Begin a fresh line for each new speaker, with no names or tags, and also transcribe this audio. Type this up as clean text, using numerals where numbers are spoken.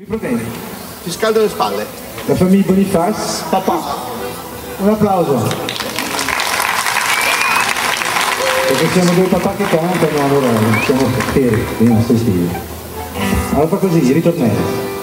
problemi.
Ti scaldo le spalle.
La famiglia Bonifaz, papà. Un applauso. Perché siamo due papà che cantano, allora siamo fieri dei nostri figli. Allora fa così, ritornello.